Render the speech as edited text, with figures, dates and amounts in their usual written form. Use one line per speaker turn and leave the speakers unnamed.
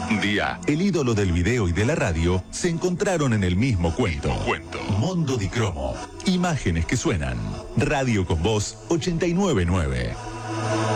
Un día, el ídolo del video y de la radio se encontraron en el mismo cuento. Mondo di Cromo. Imágenes que suenan. Radio con Voz 899.